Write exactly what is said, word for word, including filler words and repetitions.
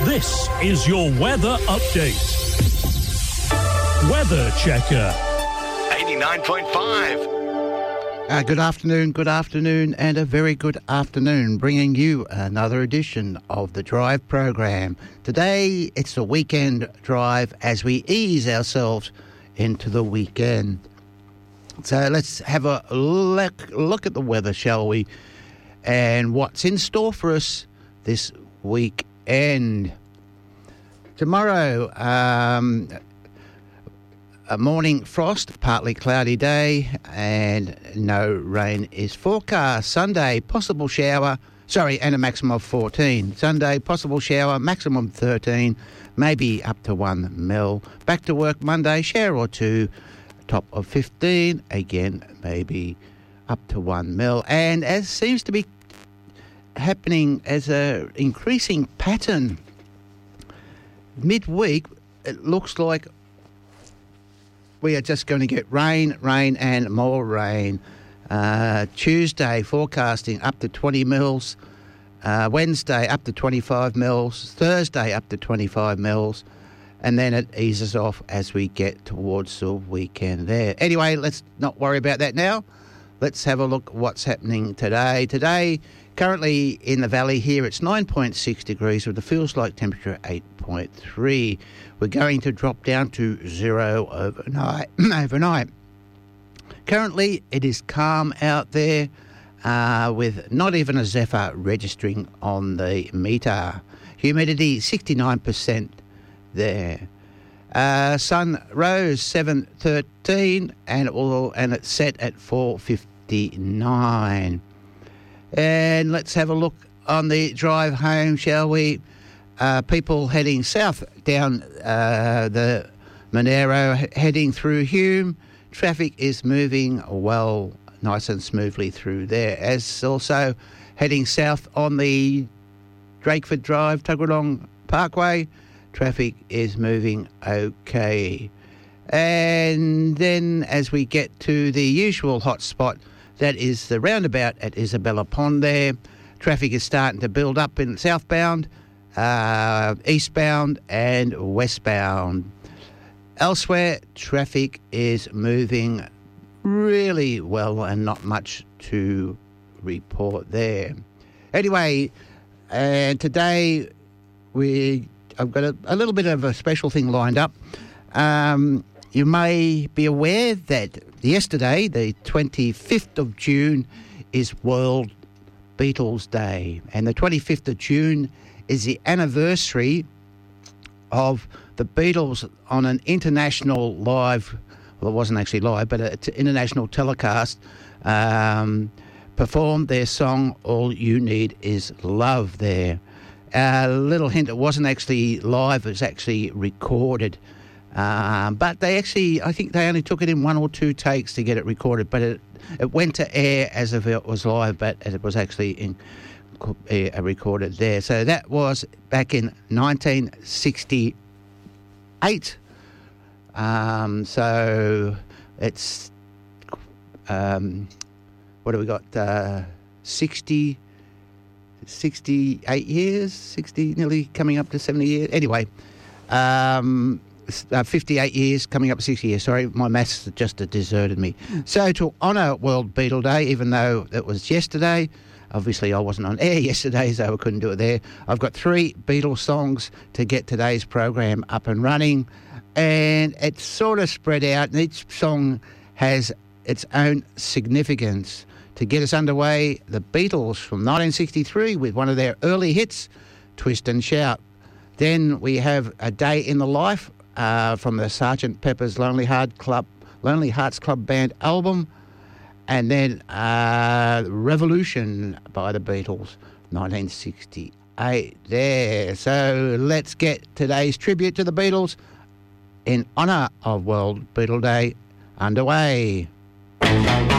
This is your weather update. Weather Checker. eighty-nine point five. Uh, good afternoon, good afternoon, and a very good afternoon, bringing you another edition of the Drive program. Today, it's a weekend drive as we ease ourselves into the weekend. So let's have a look, look at the weather, shall we, and what's in store for us this weekend. Tomorrow, um... a morning frost, partly cloudy day, and no rain is forecast. Sunday, possible shower, sorry, and a maximum of fourteen. Sunday, possible shower, maximum thirteen, maybe up to one mil. Back to work Monday, shower or two, top of fifteen, again, maybe up to one mil. And as seems to be happening as a increasing pattern, midweek, it looks like we are just going to get rain, rain and more rain. Uh, Tuesday, forecasting up to twenty mils. Uh, Wednesday, up to twenty-five mils. Thursday, up to twenty-five mils. And then it eases off as we get towards the weekend there. Anyway, let's not worry about that now. Let's have a look at what's happening today. Today, currently in the valley here, it's nine point six degrees with the feels like temperature eight point three. We're going to drop down to zero overnight. overnight. Currently, it is calm out there uh, with not even a zephyr registering on the meter. Humidity sixty-nine percent there. Uh, sun rose seven thirteen and it will and it's set at four fifty-nine. And let's have a look on the drive home, shall we? Uh, people heading south down uh, the Monero, heading through Hume. Traffic is moving well, nice and smoothly through there. As also heading south on the Drakeford Drive, Tuggeranong Parkway, traffic is moving okay. And then as we get to the usual hot spot, that is the roundabout at Isabella Pond there, traffic is starting to build up in southbound, Uh, eastbound and westbound. Elsewhere, traffic is moving really well and not much to report there. Anyway, uh, today we I've got a, a little bit of a special thing lined up. Um, you may be aware that yesterday, the twenty-fifth of June, is World Beatles Day, and the twenty-fifth of June is the anniversary of the Beatles on an international live, well, it wasn't actually live, but an international telecast, um, performed their song, All You Need Is Love there. A uh, little hint, it wasn't actually live, it was actually recorded. Um, but they actually, I think they only took it in one or two takes to get it recorded, but it, it went to air as if it was live, but it was actually in Uh, recorded there. So that was back in nineteen sixty-eight. Um, so it's, um, what have we got? Uh, sixty, sixty-eight years, sixty, nearly coming up to seventy years. Anyway, um, uh, fifty-eight years, coming up to sixty years. Sorry, my maths just deserted me. So to honour World Beatle Day, even though it was yesterday, obviously, I wasn't on air yesterday, so I couldn't do it there. I've got three Beatles songs to get today's program up and running, and it's sort of spread out, and each song has its own significance. To get us underway, the Beatles from nineteen sixty-three with one of their early hits, Twist and Shout. Then we have A Day in the Life uh, from the Sergeant Pepper's Lonely Heart Club, Lonely Hearts Club Band album. And then uh, Revolution by the Beatles, nineteen sixty-eight there. So let's get today's tribute to the Beatles in honour of World Beatle Day underway.